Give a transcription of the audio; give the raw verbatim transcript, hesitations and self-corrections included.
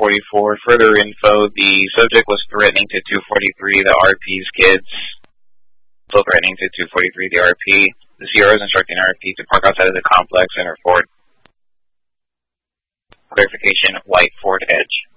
forty-four. Further info, the subject was threatening to two forty-three, the R P's kids. Still threatening to two forty-three, the R P. The C R is instructing R P to park outside of the complex and report. Clarification, white Ford Edge.